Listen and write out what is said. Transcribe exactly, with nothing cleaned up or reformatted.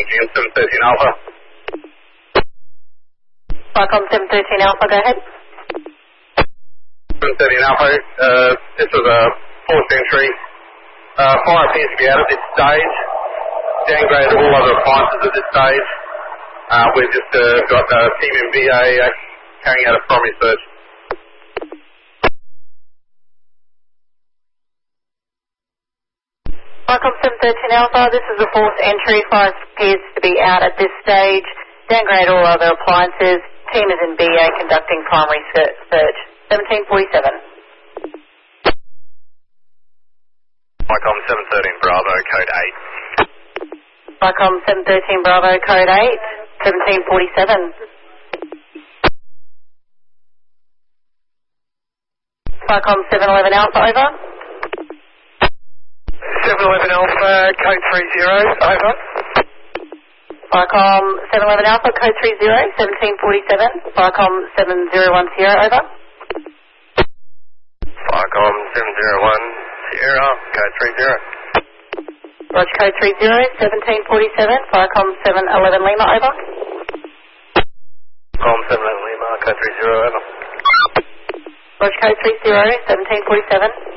seven thirteen Alpha. Falcon seven thirteen Alpha, go ahead. seven thirteen Alpha, uh, this was a fourth entry. Uh, fire appears to be out at this stage. Downgraded all other appliances at this stage. Uh, we've just uh, got a team in B A uh, carrying out a primary search. Falcon seven thirteen Alpha, this is the fourth entry. Fire appears to be out at this stage. Downgrade all other appliances. Team is in B A conducting primary search. seventeen forty-seven. Falcon seven thirteen Bravo, code eight. Falcon seven thirteen Bravo, code eight. seventeen forty-seven. Falcon seven eleven Alpha, over. seven eleven Alpha, code three zero, over. Falcon seven eleven Alpha, code three zero, seventeen forty-seven. Falcon seven zero one Sierra, over. Falcon seven zero one Sierra, code three zero. Roger, code three zero, seventeen forty-seven. Falcon seven eleven Lima, over. Falcon seven eleven Lima, code three zero, over. Roger, code three zero, seventeen forty-seven.